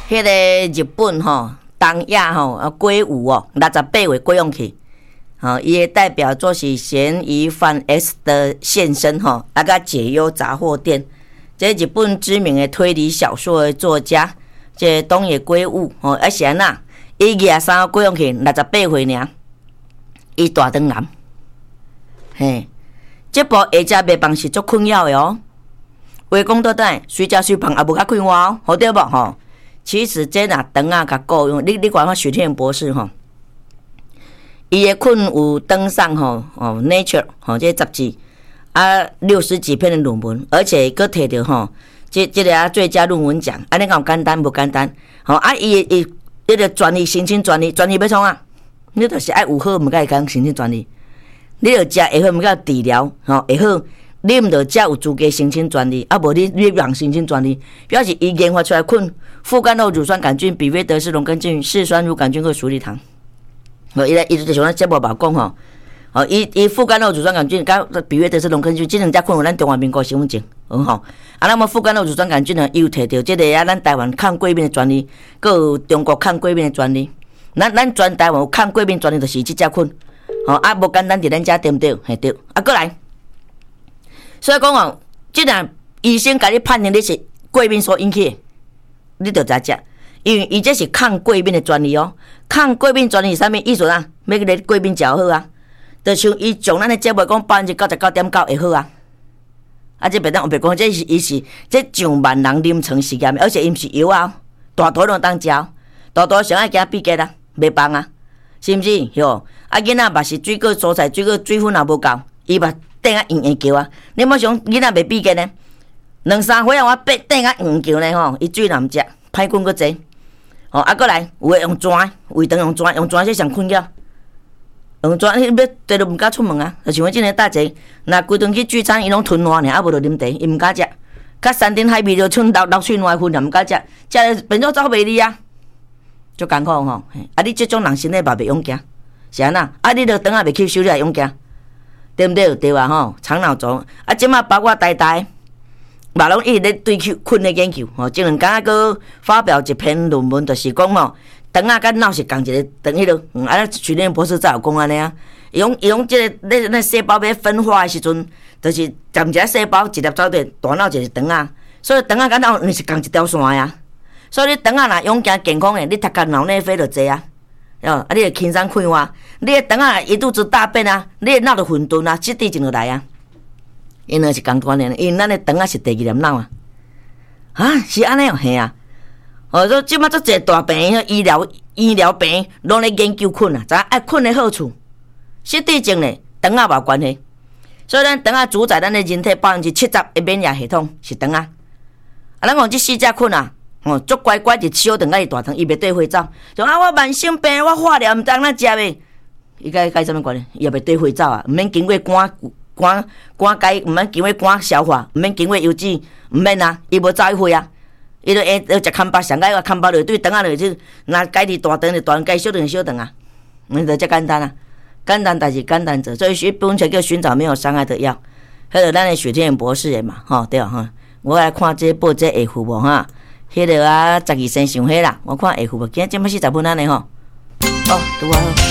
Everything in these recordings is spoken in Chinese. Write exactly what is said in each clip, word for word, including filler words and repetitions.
迄个日本吼东亚吼啊鬼舞哦，六十八岁过用去。哦，伊的代表作是嫌疑犯 S 的现身吼，啊个解忧杂货店。这日本知名的推理小说的作家，这东野圭吾吼，啊是安那，伊廿三过用去，六十八岁尔，伊大长男。嘿，这部下食袂饭是足困扰的哦。话讲倒转，随食随饭也无较快活哦，好对无吼？其实这若肠啊较够用，你你看看许天博士吼。伊的困有登上吼哦 Nature 吼这杂志啊六十几篇的论文，而且佫摕到吼这这个啊最佳论文奖，安尼讲简单无简单？吼啊伊伊迄个专利申请专利，专利要创啊？你著是爱有好，毋甲伊讲申请专利。你著食会好，毋甲治疗吼会好，你毋著才有资格申请专利，啊无你你让申请专利，表示伊研发出来困副干肉乳酸杆菌、比约德氏龙根菌、嗜酸乳杆菌和鼠李糖。哦，伊来伊就像咱节目嘛讲吼，哦，伊伊副干肉乳酸杆菌甲比约德氏龙根菌，即两只困有咱中华民国身份证，嗯吼。啊，那么副干肉乳酸杆菌呢，伊有摕到即个啊，咱台湾抗过敏的专利，佮有中国抗过敏的专利。咱咱全台湾有抗过敏专利，就是即只困。哦，啊，无简单伫咱遮对毋对？嘿对。啊，过来，所以讲哦，即若医生甲你判定你是过敏所引起的，你着知食。因为伊这是抗过敏的专利哦，抗过敏专利是啥物意思啊？要你过敏才好啊，就像伊从咱的节目讲百分之九十九点九会好啊。啊，这别当别讲，这是伊是这上万人临床实验，而且伊毋是药啊，大多拢当食，大多上爱惊闭结啊，袂放啊，是毋是？哟，啊囡仔嘛是水果蔬菜，水果水分也无够，伊嘛等下硬硬叫啊。你莫想囡仔袂闭结呢，两三岁啊，我等等下硬叫呢吼，伊水若毋食，歹困佫济。哦，啊，过来，有诶用砖，胃肠用砖，用砖这上困扰。用砖，你要地都毋敢出门啊！就像我即个大姐，若规顿去聚餐，伊拢吞烂尔，啊无就啉茶，伊毋敢食。较山珍海味就剩流流水烂粉，也毋敢食，食变做走袂离啊，足艰苦吼。啊，你即种人身体嘛袂勇行，是安那？啊，你着肠仔袂吸收，你也勇行，对毋对？对啊吼，肠脑轴啊，即马包括呆呆。嘛拢一直咧对困的研究，吼，即两工仔佫发表一篇论文，就是讲吼，肠仔甲脑是共一个肠迄落，嗯，啊，徐连博士才有讲安尼啊。伊讲伊讲即个那那细胞要分化的时阵，就是占一个细胞一粒走对，大脑就是肠仔，所以肠仔甲脑是共一条线呀。所以你肠仔若勇健健康的，你读甲脑内啡就济啊，哦，啊，你就轻松快活。你的肠仔一肚子大便啊，你的脑就混沌啊，七地就来啊。因那是共款的，因咱的肠仔是第二粒脑啊，啊是安尼哦，嘿啊，哦，说即马做一大病，医疗医疗病拢咧研究困啊，知影爱困的好处，实际上咧肠仔无关系，所以咱肠仔主宰咱的人体百分之七十的免疫系统是肠仔，啊，咱讲即四只困啊，哦，足乖乖伫小肠甲伊大肠，伊袂对火走，就啊我慢性病，我化疗毋知安怎食诶，伊甲甲伊啥物关系？伊也袂对火走啊，毋免经过肝。肝肝解毋免经过肝消化，毋免经过油脂，毋免啊，伊无走去血啊，伊就下食康巴上解个康巴落对肠仔落去，若解伫大肠就大肠，解小肠就小肠啊，嗯，就遮简单啊，简单代志简单做，所以一本册叫寻找没有伤害的药，迄个咱的许天博士的嘛，吼对吼，我来看这报这下副无哈，迄个啊十二生上迄啦，我看下副无，今仔即摆四十分安尼吼，哦，拄啊好。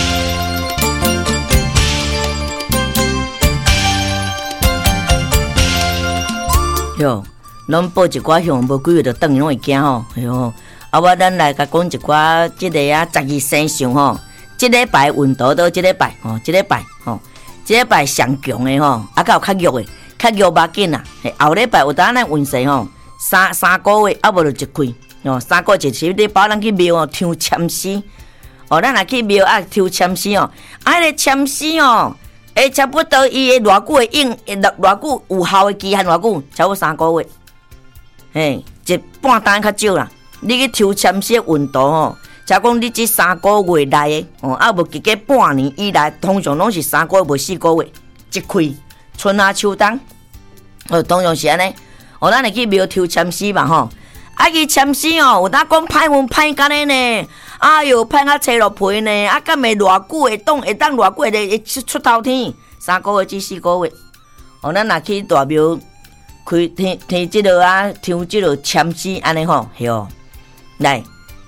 哟，拢报一寡项，无几个就转去拢会惊吼。哟，啊，我咱来甲讲一寡即个啊，十二生肖吼，即礼拜运道到即礼拜吼，即礼拜吼，即礼拜上强的吼，啊，较有较弱的，较弱把紧啦。后礼拜有当咱运势吼，三三个月啊，无就一开哦，三个月一期，你包咱去庙哦，抽签诗哦，咱若去庙啊，抽签诗哦，啊，迄个签诗哦。诶，差不多伊诶偌久诶用，偌偌久有效诶期限偌久？差不多三个月。嘿，一半单较少啦。你去抽签式运动吼，假讲你即三个月内诶，哦，啊无计计半年以来，通常拢是三个月无四个月一开，春夏秋冬，哦，通常是安尼。哦，咱会去庙抽签诗嘛吼，啊伊签诗哦，有当讲歹运歹干诶呢。哎哟，歹甲切落皮呢，啊，敢会偌久会当会当偌久会出出头天，三个月至四个月。哦，咱若去大庙开听听即落啊，抽即落签诗安尼吼，嘿哦，来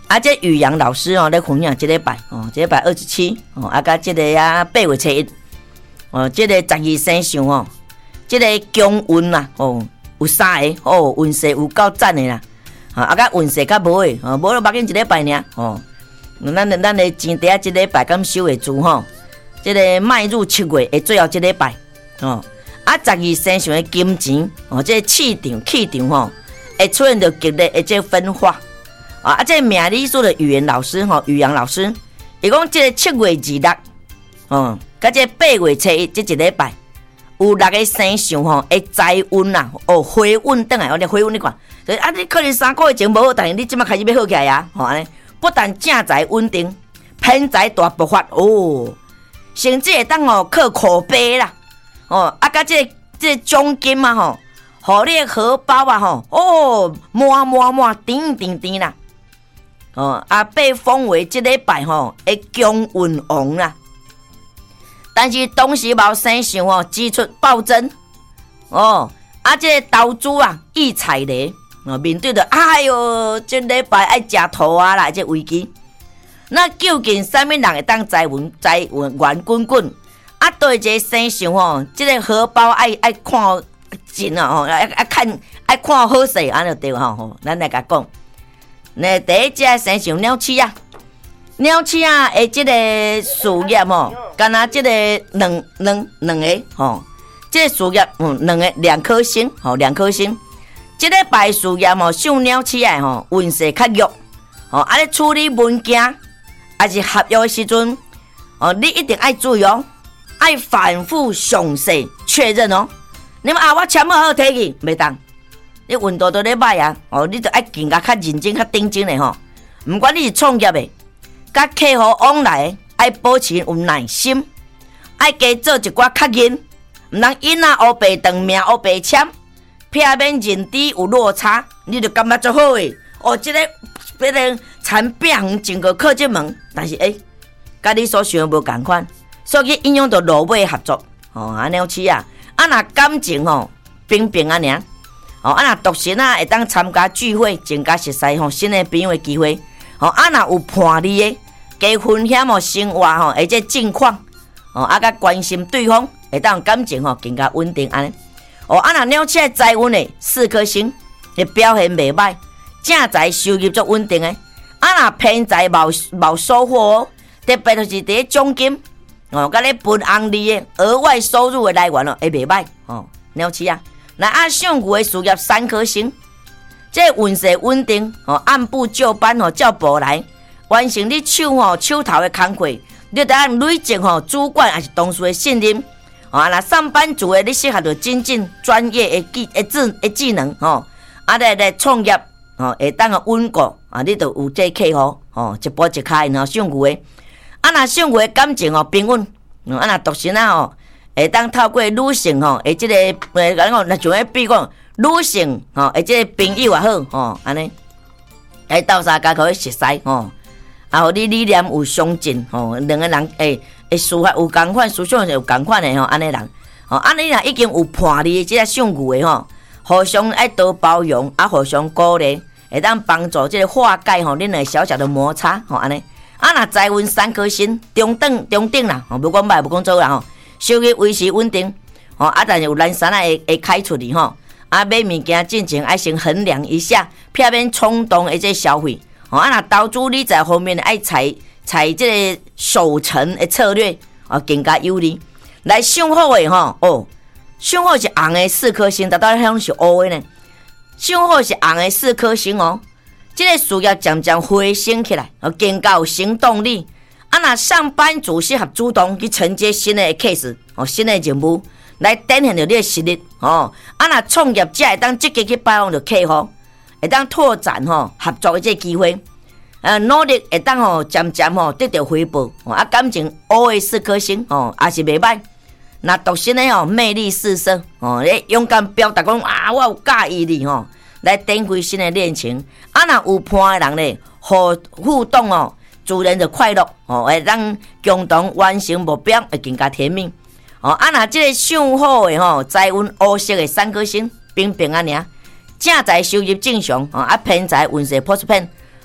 啊，这宇阳老师哦，咧分享这礼拜哦，这礼拜二十七哦，啊，甲这个啊八月初一哦，这个十二生肖哦，这个强运啦哦，有三个哦，运势有够赞的啦，啊，甲运势较无的哦，无就目紧一礼拜尔哦，咱咱的钱地啊，这礼拜敢收会住吼，这个迈入七月的最后一礼拜哦，啊，十二生肖的金钱哦，这个气场气场吼，会出现着激烈的这分化。啊！这命理术的语言老师吼，宇阳老师，伊讲这个七月二六，哦，甲这八月初一这一礼拜，有六个生肖吼，会财运啦，哦，回运转来，我哋回运你看，所以啊，你可能三个月前无好，但是你即马开始要好起来啊，吼安尼，不但正财稳定，偏财大爆发哦，甚至会当哦靠口碑啦，哦，啊，甲这这奖金啊吼，互你荷包啊吼，哦，满满满，甜甜甜啦。哦，啊，被封为这礼拜吼的强运王啦，但是同时冇生肖哦，支出暴增哦，啊，这个投资啊易踩雷哦，面对着哎哟，这礼拜爱食土啊啦，这危机，那究竟什么人会当财运财运圆滚滚？啊，对一个生肖吼，这个荷包爱爱看紧啊吼，爱爱看爱看好势，安就对吼吼，咱来甲讲。那第一只生肖鸟鼠啊，鸟鼠啊，诶，这个事业吼，敢若这个两两两个吼，这个事业嗯，两个两颗星吼，两颗星。这个拜事业吼，属鸟鼠的吼，运势较弱吼，啊，咧处理文件还是合约的时阵，哦，你一定爱注意哦，爱反复详细确认哦。你们啊，我签好好摕去，袂当。你运道都咧歹啊！哦，你着爱更加较认真、较认真的吼。毋管你是创业的，甲客户往来，爱保持有耐心，爱加做一寡确认，毋通因啊乌白长命乌白签，避免认知有落差，你着感觉足好诶。哦，即、这个别人产变整个靠进门，但是诶，甲你所想无共款，所以影响到落尾合作。哦，安尼样子啊，啊若感情吼平平安尔。哦，啊，若独身啊，会当参加聚会，增加熟悉吼新的朋友的机会。哦，啊，若有伴侣的，加分享哦生活吼，而且近况。哦，啊，甲关心对方，会当感情吼更加稳定安尼。哦，啊，若鸟鼠的财运的四颗星，的表现袂歹，正财收入足稳定的。啊，若偏财冇冇收获哦，特别就是伫奖金，哦，甲咧分红利的额外收入的来源哦，会袂歹哦，鸟鼠啊。那啊，上牛的事业三颗星，这运势稳定哦，按部就班哦，照步来完成你手哦手头的工作，你得按累积吼主管还是同事的信任哦。那上班族的你适合着精进专业的技的技的技能哦，啊来来创业哦，会当个稳固啊，你就有这客户哦，一步一开然后上牛的，啊那上牛的感情哦平稳，啊那独身啊哦。会当透过女性吼，诶，即个诶，讲讲，那像迄比讲女性吼，诶，即个朋友也好吼，安尼，来斗相共互伊熟悉吼，啊，互你理念有相近吼，两个人诶诶，思法有共款，思想有共款诶吼，安尼人吼，安尼若已经有伴侣，即个相互诶吼，互相爱多包容，啊，互相鼓励，会当帮助即个化解吼，恁两个小小的摩擦吼，安尼，啊，若财运三颗星，中等中等啦，吼，无讲歹，无讲错啦吼。收入维持稳定，哦啊，但是有咱三啊会会开出去吼，啊买物件进前爱先衡量一下，避免冲动的这消费，哦啊，若投资理财方面爱采采这个守成的策略，哦更加有利。来上好的吼，哦，上好是红的四颗星，达到向是乌的呢，上好是红的四颗星哦，这个事业渐渐回升起来，哦更加有行动力。啊，那上班族适合主动去承接新的 case 哦，新的任务来展现着你的实力哦。啊，那创业者会当积极去拜访着客户，会当拓展吼、哦、合作的这机会，呃，努力会当吼渐渐吼得到回报。哦、啊，感情乌的四颗星哦，也是袂歹。那独身的哦，魅力四射哦，你勇敢表达讲啊，我有介意你吼，来展开新的恋情。啊，那有伴的人咧，互互动哦。自然就快乐哦，会让共同完成目标会更加甜蜜哦。啊，那这个上好的吼，财运乌色的三颗星，平平安尔，正财收入正常哦，啊偏财运势 prosper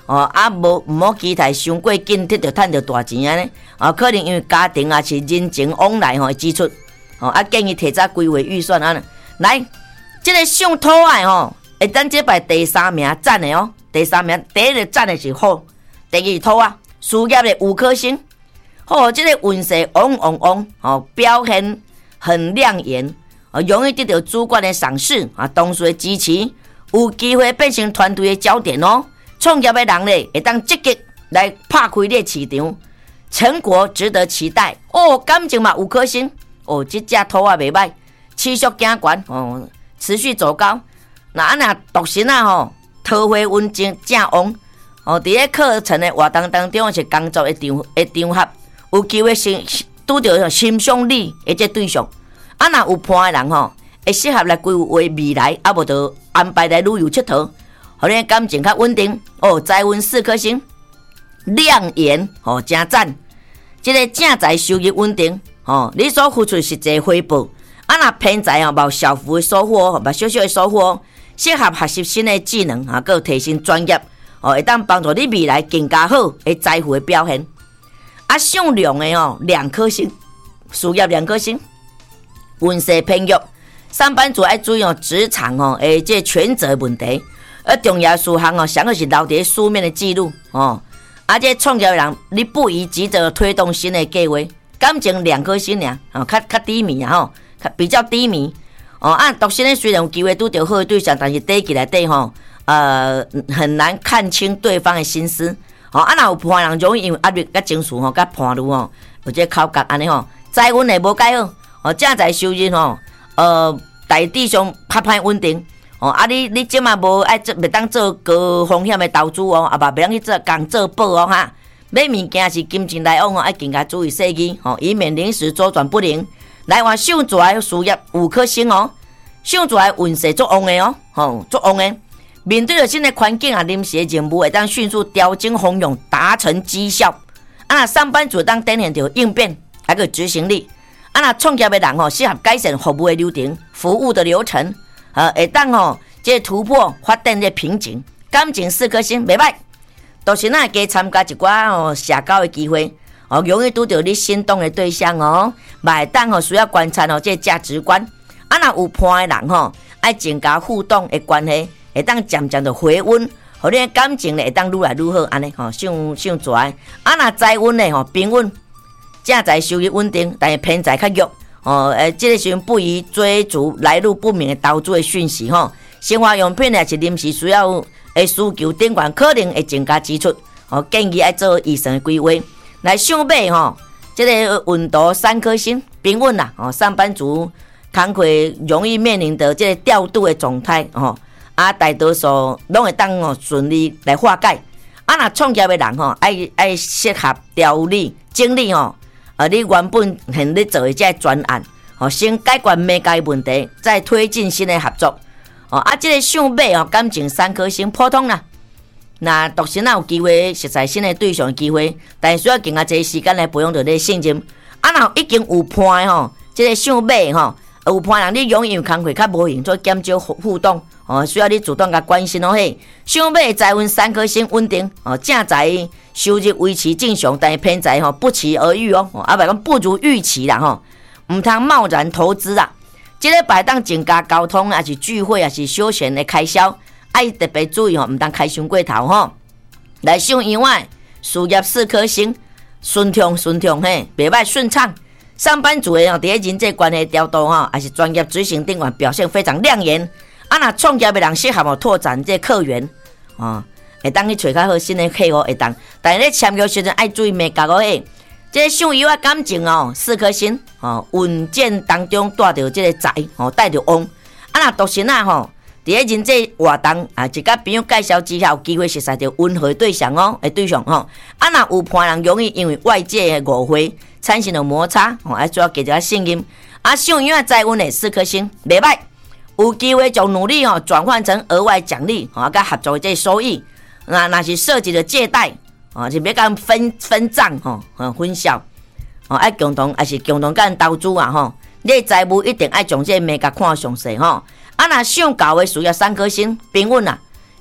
哦，啊无毋好期待伤过紧，得着趁着大钱安尼。哦，可能因为家庭啊是人情往来吼支出。哦，啊建议提早规划预算安尼。来，这个上土爱吼，会当这排第三名赞的哦。第三名，第一个赞的是好，第二土啊，事业的五颗星。哦，这个运势旺旺旺，哦，表现很亮眼，哦，容易得到主管的赏识啊，同事的支持，有机会变成团队的焦点哦。创业的人咧，会当积极来拍开你的市场，成果值得期待。哦，感情嘛五颗星，哦，这只土啊袂歹，持续行悬，哦，持续走高。那啊那独身啊吼，桃花运正正旺，哦，伫咧课程的活动当中是工作的场的场合，有机会先拄到欣赏你的这对象。啊，若有伴的人吼，会适合来规划未来，啊无就安排来旅游佚佗。互你感情较稳定哦，财运四颗星，亮眼哦，真赞。这个正财收入稳定哦，你所付出实际回报。啊，若偏财哦，无小幅的收获，无小小的收获，适合学习新的技能啊，佮提升专业哦，会当帮助你未来更加好的财富的表现。啊，上量的哦，两颗星，事业两颗星，运势偏弱，上班族要注意哦，职场哦，诶，这权责问题。而重要事项哦，上个是留伫书面的记录哦。啊，这创业的人，你不宜急着推动新的计划，感情两颗星俩，哦，较较低迷啊吼，比较低迷哦。啊，独身的虽然有机会拄到好的对象，但是底起来底吼，呃，很难看清对方的心思哦。啊，若有伴人容易因为压力、甲情绪吼、甲伴侣吼，有这口角安尼吼，财运也无介好哦，正财收入吼，呃，大致上较歹稳定。哦，啊你你即嘛无爱做，袂当做高风险的投资哦，啊，嘛袂当去做工做保哦哈。买物件是金钱来往哦，爱更加注意细节哦，以免临时周转不灵。来话上座的事业五颗星哦，上座的运势足旺的哦，吼足旺的。面对着新的环境啊，临时的任务会当迅速调整方向，达成绩效。啊，上班族当展现着应变，还个执行力。啊，那创业的人哦，适合改善服务的流程，服务的流程。呃，会当吼，这突破发展这瓶颈，感情四颗星，袂歹。都是那加参加一寡哦社交的机会，哦，容易拄到你心动的对象哦。买当吼需要观察哦，这价值观。啊，若有伴的人吼，爱增加互动的关系，会当渐渐的回温，互你的感情咧会当愈来愈好，安尼吼，上上拽。啊，若财运咧吼平稳，正财收入稳定，但是偏财较弱。哦，诶，这个时阵不宜追逐来路不明的投资的讯息吼。生活用品也是临时需要诶需求顶悬，可能会增加支出。哦，建议爱做预算规划。来上买吼，这个运度三颗星，平稳啦。哦，上班族工课容易面临的这个调度的状态吼，啊，大多数拢会当哦顺利来化解。啊，若创业的人吼，爱爱适合调理精力吼。啊，你原本现咧做的这专案，哦，先解决每个问题，再推进新的合作。哦，啊，这个上买哦，感情三颗星，普通啦。那独身啊有机会熟悉新的对象的机会，但需要更加侪时间来培养着你的信任。啊，若已经有伴吼，这个上买吼，有伴人你容易因工课较无闲，做减少互动。哦，需要你主动甲关心哦嘿。上买财运三颗星稳定，哦，正财收入维持正常，但是偏财吼不期而遇哦，啊，袂讲不如预期啦吼，唔通贸然投资啦。这个摆当增加交通啊，是聚会啊，是休闲的开销，爱特别注意吼，唔当开伤过头吼。来上以外，事业四颗星，顺畅顺畅嘿，袂歹顺畅。上班族的哦，伫人际关系调度吼，还是专业执行顶管表现非常亮眼。啊，那创业的人适合哦拓展这客源，哦，会当去找较好新的客户会当，但是咧签约时阵爱注意美角哦嘿。这个上游啊感情哦四颗星哦，稳健当中带着这个财哦，带着旺。啊，那独身啊吼，伫咧人际活动啊，一甲朋友介绍之下，有机会熟悉着温和对象哦，诶对象吼。啊，那有伴人容易因为外界的误会产生了摩擦哦，爱主要给一下信任。啊，上游啊财运的四颗星，袂歹。有机会将努力哦转换成额外奖励哦，跟合作的这收益。那那是涉及的借贷哦，是别跟分分账吼，哦分销哦，爱共同还是共同跟投资啊吼。你财务一定爱将这物件看详细吼。啊，那上高的需要三颗星，平稳啦。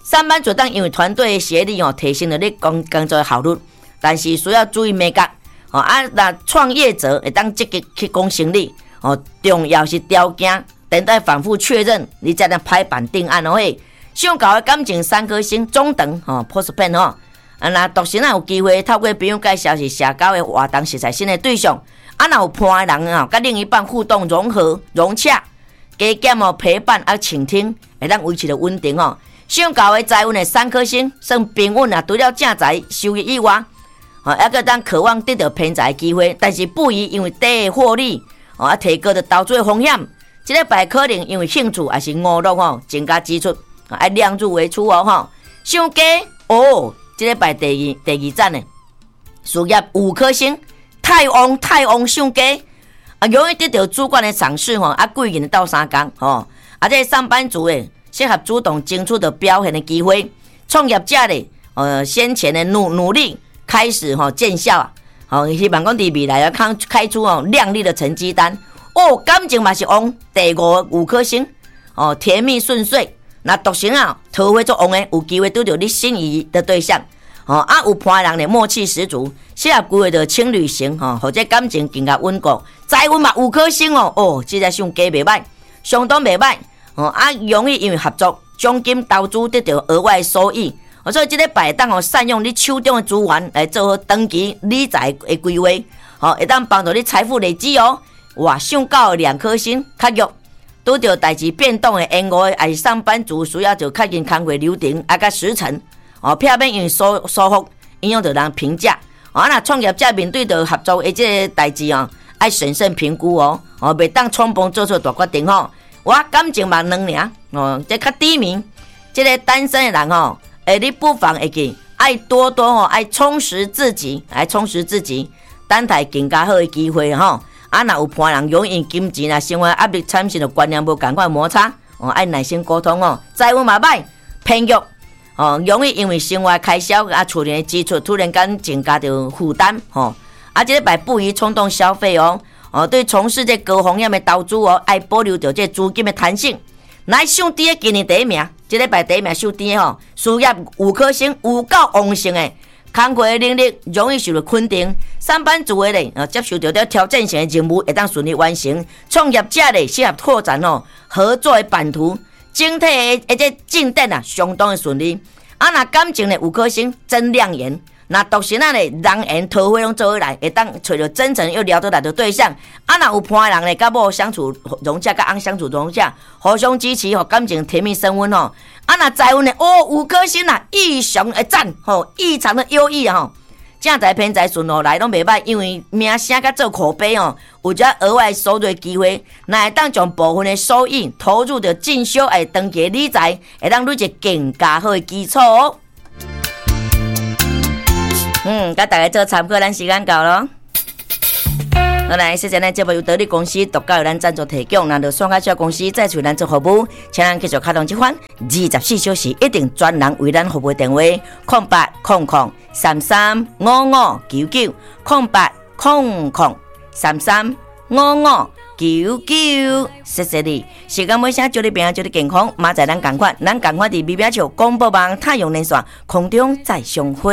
上班族当因为团队协力哦，提升了你工工作的效率，但是需要注意美感哦。啊，那创业者会当积极去讲生意哦，重要是条件，等待反复确认，你才能拍板定案哦。嘿，想搞的感情三颗星中等哦 ，postpan 哦。啊，那独身啊有机会透过朋友介绍是社交的活动实在新的对象。啊，若有伴的人啊，甲另一半互动融合融洽，加减哦陪伴啊倾听，会当维持着稳定哦。想搞的财运的三颗星，算平稳啊，除了正财收益以外，哦，还个当渴望得到偏财的机会，但是不宜因为低的获利哦啊提高的投资的风险。这个摆可能因为兴趣还是娱乐哦，增加支出，爱量入为出哦哈。想加哦，这个摆第二第二站呢，事业五颗星，太旺太旺想加啊，容易得到主管的赏识吼，啊贵人到三工吼，啊这上班族诶。适合主动争取的表现的机会，创业者的呃先前的努努力开始哈、哦、见效啊，好、哦、希望讲伫未来要开开出哦亮丽的成绩单哦，感情嘛是旺，第五五颗星哦，甜蜜顺遂。那独身啊，桃花作旺的，有机会拄到你心仪的对象哦，啊有伴人的默契十足，适合规划的轻旅行哈、哦，或者感情更加稳固。财运嘛五颗星哦，哦，这个上加袂歹，相当袂歹。哦啊，容易因为合作、奖金投资得到额外收益，哦，所以这个摆档哦，善用你手中的资源来做好长期理财的规划，哦，会当帮助你财富累积哦。哇，上到两颗星，较弱，拄到代志变动的延误，还是上班族需要就较紧工作流程啊，甲时程，哦，避免因为疏疏忽影响到人评价。哦，那创业者面对着合作的这个代志哦，爱审慎评估哦，哦，袂当冲动做出大决定哦。我感情嘛两尔哦，这较低迷，这个单身的人哦，诶，你不妨会记爱多多哦，爱充实自己，来充实自己，等待更加好的机会吼、哦。啊，若有伴人容易金钱啊，生活压力产生的观念无共款摩擦哦，爱耐心沟通哦。财运嘛歹，偏弱哦，容易因为生活开销啊、厝里的支出突然间增加着负担吼。啊，这个摆不宜冲动消费哦。哦，对从事这高风险的投资哦，爱保留着这资金的弹性。来上低的今年第一名，这礼拜第一名上低吼，事业五颗星，有够旺盛的，工作的能力容易受到肯定。上班族的咧，呃，接受到了挑战性的任务，会当顺利完成。创业者咧，适合拓展哦合作的版图，整体的而且进展啊，相当的顺利。啊，那感情咧五颗星，真亮眼。那独身啊咧，人缘桃花拢做起来，会当找到真诚又聊得来的对象。啊，若有伴人咧，甲某相处融洽，甲翁相处融洽，互相支持，吼感情甜蜜升温吼。啊，若财运咧，哦五颗星啦，异常的赞，吼异常的优异吼。正财偏财顺路来拢袂歹，因为名声甲做口碑哦，有一额外收入的机会，那会当将部分的收益投入到进修诶长期理财，会当累积更加好的基础哦。嗯，甲大家做参考，咱时间到咯。好来，谢谢咱节目由得力公司独家由咱赞助提供，那就双卡小公司再次咱做服务，请咱继续开通这款二十四小时一定专人为咱服务的电话：空八空空三三五五九九空八空空三三五五九九。谢谢你，时间尾声，祝你平安，祝你健康。马仔咱赶快，咱赶快伫微表球广播网太阳连线空中再相会。